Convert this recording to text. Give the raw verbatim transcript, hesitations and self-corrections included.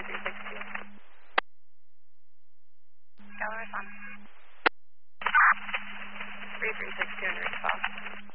three three six two. Skylar, respond. three three six two, under response.